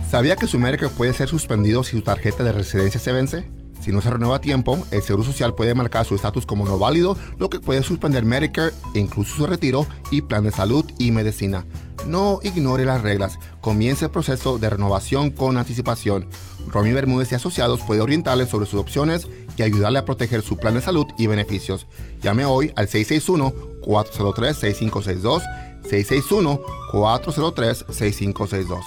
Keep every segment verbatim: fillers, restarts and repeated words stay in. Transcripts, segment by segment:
¿Sabía que su Medicare puede ser suspendido si su tarjeta de residencia se vence? Si no se renueva a tiempo, el Seguro Social puede marcar su estatus como no válido, lo que puede suspender Medicare, incluso su retiro y plan de salud y medicina. No ignore las reglas. Comience el proceso de renovación con anticipación. Romy Bermúdez y Asociados puede orientarle sobre sus opciones y ayudarle a proteger su plan de salud y beneficios. Llame hoy al seis seis uno, cuatro cero tres, seis cinco seis dos, seis seis uno, cuatro cero tres, seis cinco seis dos.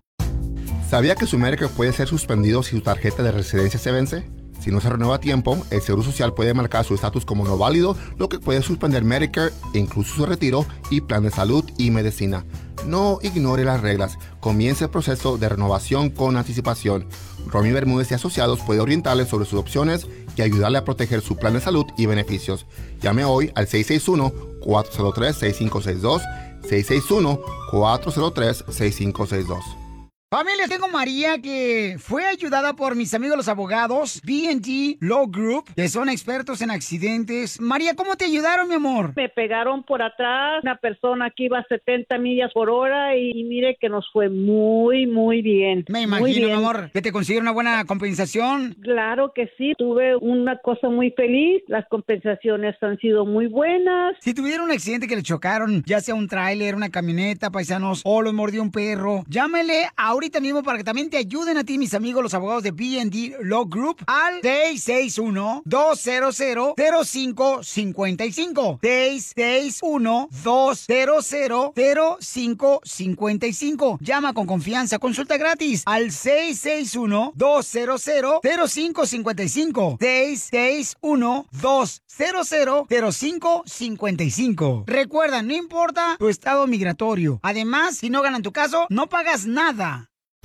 ¿Sabía que su Medicare puede ser suspendido si su tarjeta de residencia se vence? Si no se renueva a tiempo, el Seguro Social puede marcar su estatus como no válido, lo que puede suspender Medicare, incluso su retiro y plan de salud y medicina. No ignore las reglas. Comience el proceso de renovación con anticipación. Romy Bermúdez y Asociados puede orientarle sobre sus opciones y ayudarle a proteger su plan de salud y beneficios. Llame hoy al seis seis uno, cuatro cero tres, seis cinco seis dos, seis seis uno, cuatro cero tres, seis cinco seis dos. Familia, tengo María que fue ayudada por mis amigos los abogados B and D Law Group, que son expertos en accidentes. María, ¿cómo te ayudaron, mi amor? Me pegaron por atrás, una persona que iba a setenta millas por hora y, y mire que nos fue muy, muy bien. Me imagino, mi amor, que te consiguieron una buena compensación. Claro que sí, tuve una cosa muy feliz, las compensaciones han sido muy buenas. Si tuvieron un accidente que le chocaron, ya sea un tráiler, una camioneta, paisanos, o los mordió un perro, llámele a ahorita mismo para que también te ayuden a ti, mis amigos, los abogados de B and D Law Group, al seis seis uno, dos cero cero, cero cinco cinco cinco. seis seis uno, dos cero cero, cero cinco cinco cinco. Llama con confianza, consulta gratis al seis seis uno, dos cero cero, cero cinco cinco cinco. seis seis uno, dos cero cero, cero cinco cinco cinco. Recuerda, no importa tu estado migratorio. Además, si no ganan tu caso, no pagas nada.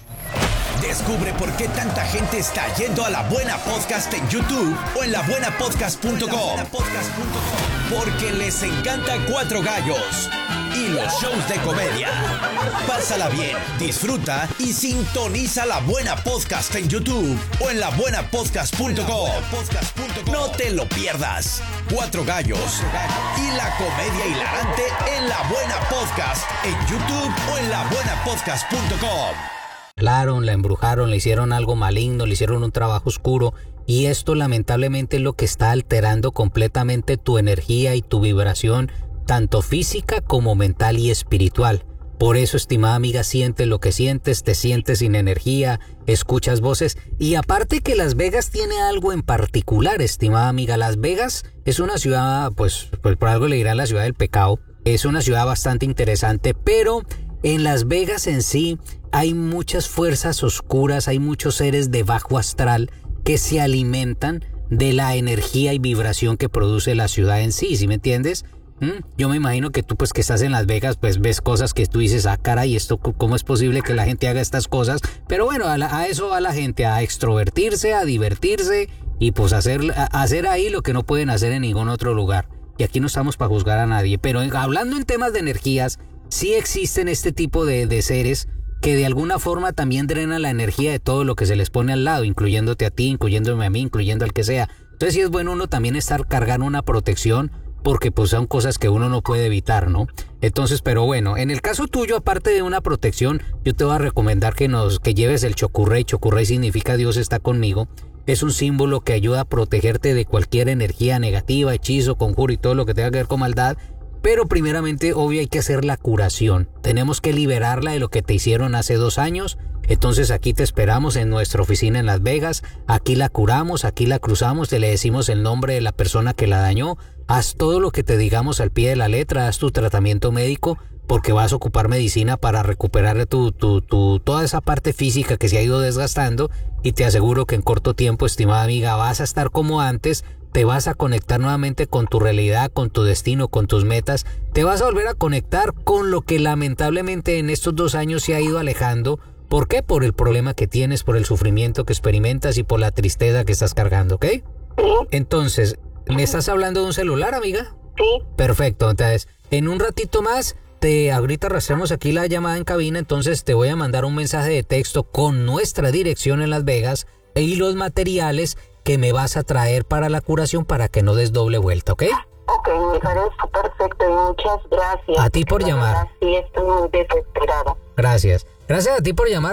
Descubre por qué tanta gente está yendo a La Buena Podcast en YouTube o en la buena podcast punto com. Porque les encanta Cuatro Gallos y los shows de comedia. Pásala bien, disfruta y sintoniza La Buena Podcast en YouTube o en la buena podcast punto com. No te lo pierdas. Cuatro Gallos y la comedia hilarante en La Buena Podcast en YouTube o en la buena podcast punto com. La embrujaron, le hicieron algo maligno, le hicieron un trabajo oscuro y esto lamentablemente es lo que está alterando completamente tu energía y tu vibración, tanto física como mental y espiritual. Por eso, estimada amiga, sientes lo que sientes, te sientes sin energía, escuchas voces y aparte que Las Vegas tiene algo en particular, estimada amiga. Las Vegas es una ciudad, pues, pues por algo le dirán la ciudad del pecado, es una ciudad bastante interesante, pero en Las Vegas en sí hay muchas fuerzas oscuras, hay muchos seres de bajo astral que se alimentan de la energía y vibración que produce la ciudad en sí, ¿sí me entiendes? ¿Mm? Yo me imagino que tú pues que estás en Las Vegas pues ves cosas que tú dices, ah caray, esto ¿cómo es posible que la gente haga estas cosas? Pero bueno, a, la, a eso va la gente, a extrovertirse, a divertirse y pues hacer, a, hacer ahí lo que no pueden hacer en ningún otro lugar. Y aquí no estamos para juzgar a nadie, pero en, hablando en temas de energías, sí existen este tipo de, de seres que de alguna forma también drenan la energía de todo lo que se les pone al lado, incluyéndote a ti, incluyéndome a mí, incluyendo al que sea. Entonces sí es bueno uno también estar cargando una protección porque pues son cosas que uno no puede evitar, ¿no? Entonces, pero bueno, en el caso tuyo, aparte de una protección, yo te voy a recomendar que nos que lleves el Chocurrey. Chocurrey significa Dios está conmigo. Es un símbolo que ayuda a protegerte de cualquier energía negativa, hechizo, conjuro y todo lo que tenga que ver con maldad. Pero primeramente, obvio, hay que hacer la curación. Tenemos que liberarla de lo que te hicieron hace dos años. Entonces aquí te esperamos en nuestra oficina en Las Vegas. Aquí la curamos, aquí la cruzamos, te le decimos el nombre de la persona que la dañó. Haz todo lo que te digamos al pie de la letra, haz tu tratamiento médico porque vas a ocupar medicina para recuperar tu, tu, tu, toda esa parte física que se ha ido desgastando. Y te aseguro que en corto tiempo, estimada amiga, vas a estar como antes. Te vas a conectar nuevamente con tu realidad, con tu destino, con tus metas. Te vas a volver a conectar con lo que lamentablemente en estos dos años se ha ido alejando. ¿Por qué? Por el problema que tienes, por el sufrimiento que experimentas y por la tristeza que estás cargando, ¿ok? Sí. Entonces, ¿me estás hablando de un celular, amiga? Sí. Perfecto, entonces, en un ratito más, te ahorita arrastramos aquí la llamada en cabina, entonces te voy a mandar un mensaje de texto con nuestra dirección en Las Vegas y los materiales que me vas a traer para la curación para que no des doble vuelta, ¿ok? Ok, me parece perfecto y muchas gracias. A ti por llamar. Sí, estoy muy desesperada. Gracias. Gracias a ti por llamar.